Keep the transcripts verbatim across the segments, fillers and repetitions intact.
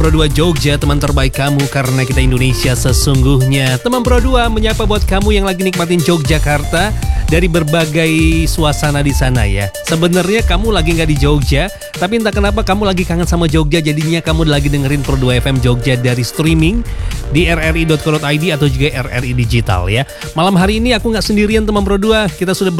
Pro dua Jogja, teman terbaik kamu karena kita Indonesia sesungguhnya. Teman Pro dua menyapa buat kamu yang lagi nikmatin Yogyakarta dari berbagai suasana di sana ya. Sebenarnya kamu lagi nggak di Jogja, tapi entah kenapa kamu lagi kangen sama Jogja, jadinya kamu lagi dengerin Pro dua F M Jogja dari streaming di r r i dot co dot i d atau juga R R I Digital ya. Malam hari ini aku nggak sendirian teman Pro dua, kita sudah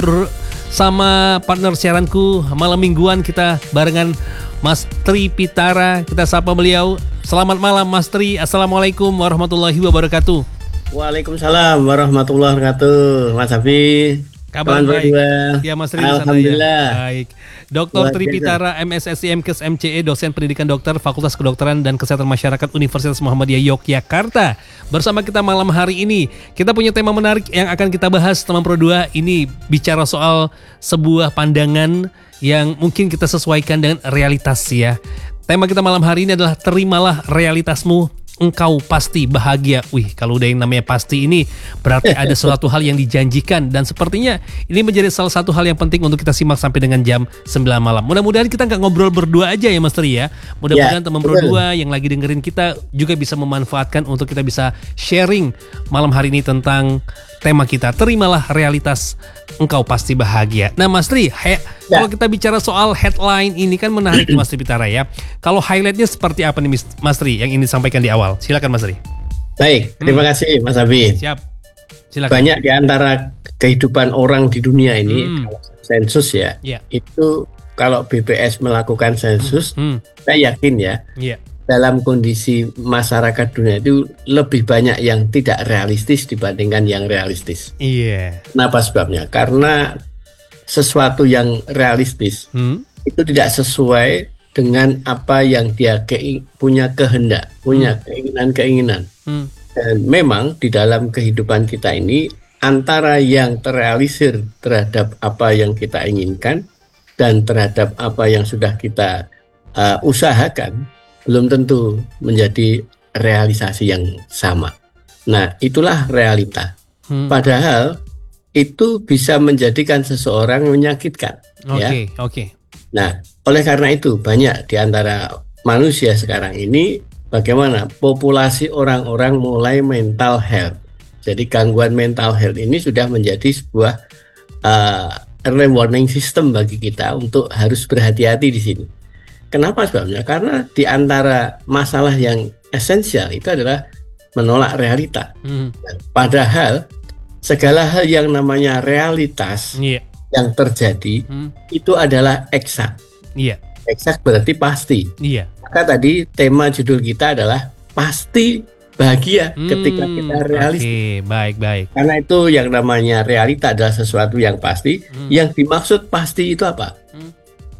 bersama partner siaranku malam mingguan, kita barengan Mas Tri Pitara. Kita sapa beliau. Selamat malam Mas Tri. Assalamualaikum warahmatullahi wabarakatuh. Waalaikumsalam warahmatullahi wabarakatuh. Mas Hafi, kabar baik ya Mas Tri. Alhamdulillah ya. Baik. Doktor Tri Pitara, M S S I M Kes M C E, dosen pendidikan dokter Fakultas Kedokteran dan Kesehatan Masyarakat Universitas Muhammadiyah Yogyakarta. Bersama kita malam hari ini, kita punya tema menarik yang akan kita bahas teman Pro dua. Ini bicara soal sebuah pandangan yang mungkin kita sesuaikan dengan realitas ya. Tema kita malam hari ini adalah terimalah realitasmu, engkau pasti bahagia. Wih, kalau udah yang namanya pasti ini berarti ada suatu hal yang dijanjikan, dan sepertinya ini menjadi salah satu hal yang penting untuk kita simak sampai dengan jam sembilan malam. Mudah-mudahan kita nggak ngobrol berdua aja ya Mas Tri ya. Mudah-mudahan ya, teman Pro dua yang lagi dengerin kita juga bisa memanfaatkan untuk kita bisa sharing malam hari ini tentang tema kita, terimalah realitas, engkau pasti bahagia. Nah Mas Tri, he- ya. kalau kita bicara soal headline ini kan menarik Mas Tri Pitara ya. Kalau highlightnya seperti apa nih Mas Tri yang ingin disampaikan di awal? Silakan Mas Tri. Baik, terima hmm. kasih Mas Abi. Siap. Silakan. Banyak di antara kehidupan orang di dunia ini, hmm. kalau sensus ya, yeah. itu kalau B P S melakukan sensus, hmm. saya yakin ya, yeah. dalam kondisi masyarakat dunia itu lebih banyak yang tidak realistis dibandingkan yang realistis. Iya. Yeah. Kenapa sebabnya? Karena sesuatu yang realistis hmm? itu tidak sesuai dengan apa yang dia ke- punya kehendak, punya hmm. keinginan-keinginan. Hmm. Dan memang di dalam kehidupan kita ini, antara yang terrealisir terhadap apa yang kita inginkan dan terhadap apa yang sudah kita uh, usahakan, belum tentu menjadi realisasi yang sama. Nah, itulah realita. Hmm. Padahal itu bisa menjadikan seseorang menyakitkan. Oke, okay, ya. oke. Okay. Nah, oleh karena itu banyak di antara manusia sekarang ini bagaimana populasi orang-orang mulai mental health. Jadi gangguan mental health ini sudah menjadi sebuah uh, early warning system bagi kita untuk harus berhati-hati di sini. Kenapa sebabnya? Karena di antara masalah yang esensial itu adalah menolak realita. Hmm. Padahal segala hal yang namanya realitas yeah. yang terjadi hmm. itu adalah eksak. Yeah. Eksak berarti pasti. Yeah. Maka tadi tema judul kita adalah pasti bahagia hmm. ketika kita realistis. Oke, okay. baik baik. Karena itu yang namanya realita adalah sesuatu yang pasti. Hmm. Yang dimaksud pasti itu apa? Hmm.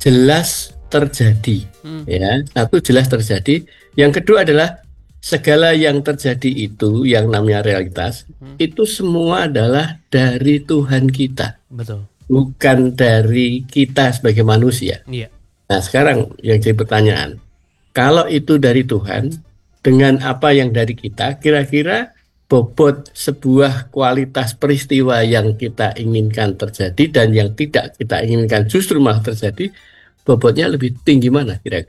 Jelas terjadi, hmm. ya. Satu, jelas terjadi. Yang kedua adalah segala yang terjadi itu yang namanya realitas hmm. itu semua adalah dari Tuhan kita. Betul. Bukan dari kita sebagai manusia. Iya. Nah, sekarang yang jadi pertanyaan, kalau itu dari Tuhan dengan apa yang dari kita, kira-kira bobot sebuah kualitas peristiwa yang kita inginkan terjadi dan yang tidak kita inginkan justru malah terjadi, bobotnya lebih tinggi mana kira-kira?